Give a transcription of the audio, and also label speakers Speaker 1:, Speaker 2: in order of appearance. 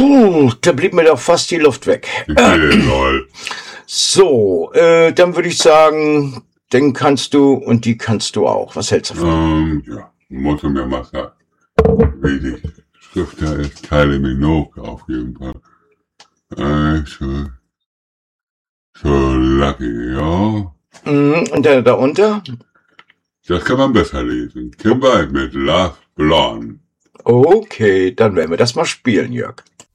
Speaker 1: Puh, da blieb mir doch fast die Luft weg.
Speaker 2: Lol.
Speaker 1: So, dann würde ich sagen, den kannst du und die kannst du auch. Was hältst du davon?
Speaker 2: Ja, musst du mir mal sagen, wie die Schrift da ist, Kylie Minogue auf jeden Fall. Also, so lucky, ja.
Speaker 1: Und der darunter?
Speaker 2: Das kann man besser lesen. Kimber mit Love Blonde.
Speaker 1: Okay, dann werden wir das mal spielen, Jörg.